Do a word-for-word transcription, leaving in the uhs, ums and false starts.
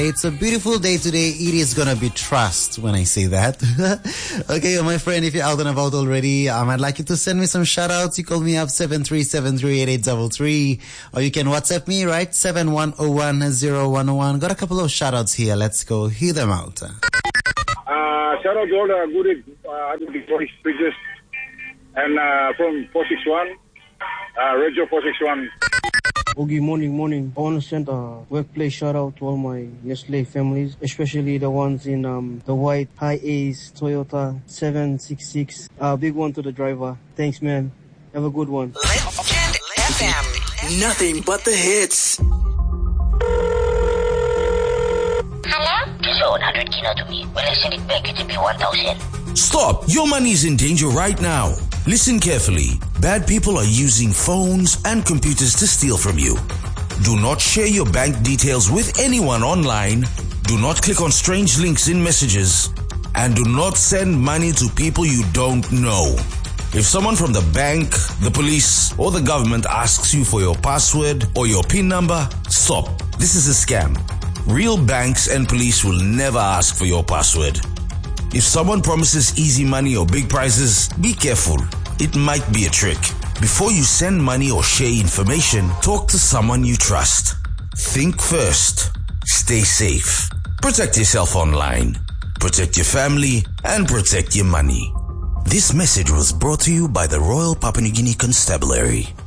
It's a beautiful day today. It is gonna be trust when I say that. Okay, my friend, if you're out and about already, um, I'd like you to send me some shout outs. You call me up seven three seven three eight eight three three, or you can WhatsApp me, right? seven one zero one zero one zero one. Got a couple of shout outs here. Let's go hear them out. Uh, shout out to all the good, uh, good speakers and uh, from four six one, uh, Radio four six one. Okay, morning, morning. I want to send a workplace shout out to all my Nestle families, especially the ones in um, the white High Ace Toyota seven six six. Uh, big one to the driver. Thanks, man. Have a good one. Legend F M. Nothing but the hits. Hello? Just one hundred kilo to me. When I send it back, it will be one thousand. Stop! Your money is in danger right now. Listen carefully. Bad people are using phones and computers to steal from you. Do not share your bank details with anyone online. Do not click on strange links in messages. And do not send money to people you don't know. If someone from the bank, the police, or the government asks you for your password or your PIN number, stop. This is a scam. Real banks and police will never ask for your password. If someone promises easy money or big prizes, be careful. It might be a trick. Before you send money or share information, talk to someone you trust. Think first. Stay safe. Protect yourself online. Protect your family and protect your money. This message was brought to you by the Royal Papua New Guinea Constabulary.